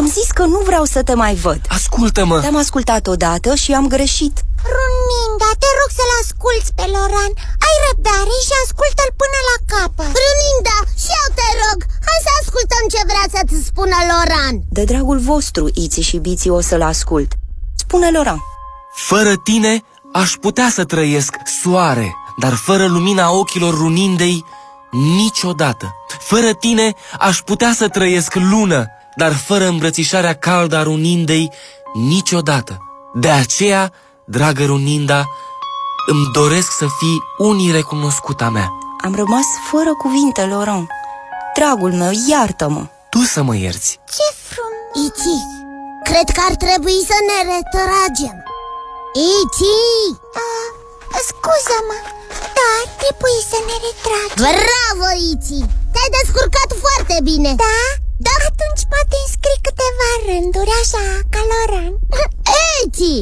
Am zis că nu vreau să te mai văd. Ascultă-mă! Te-am ascultat odată și am greșit. Runinda, te rog să-l asculți pe Loran. Ai răbdare și ascultă-l până la capăt. Runinda, și eu te rog, hai să ascultăm ce vrea să-ți spună Loran. De dragul vostru, Iți și Biții, o să-l ascult. Spune Loran. Fără tine aș putea să trăiesc, soare, dar fără lumina ochilor Runindei niciodată. Fără tine aș putea să trăiesc, lună, dar fără îmbrățișarea caldă a Runindei niciodată. De aceea, dragă Runinda, îmi doresc să fii unii recunoscuta mea. Am rămas fără cuvinte, Loran. Dragul meu, iartă-mă. Tu să mă ierți. Ce frumos! Iți, cred că ar trebui să ne retragem. Iți! Scuză-mă, da, ar trebui să ne retragem. Bravo, Iți! Te-ai descurcat foarte bine. Da? Da? Atunci poate înscrii câteva rânduri, așa, ca Loran. Iți!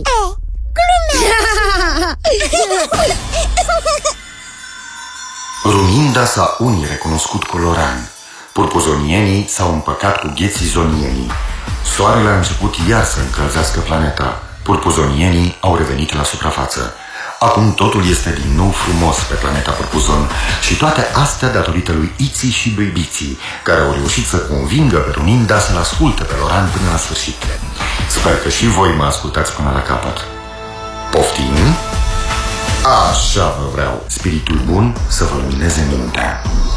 Runinda s-a unii recunoscut cu Loran. Purpuzonienii s-au împăcat cu ghețizonienii. Soarele a început iar să încălzească planeta. Purpuzonienii au revenit la suprafață. Acum totul este din nou frumos pe planeta Purpuzon. Și toate astea datorită lui Iți și lui Biții, care au reușit să convingă pe Runinda să-l asculte pe Loran până la sfârșit. Sper că și voi mă ascultați până la capăt. Poftim? Așa vă vreau, spiritul bun să vă lumineze mintea.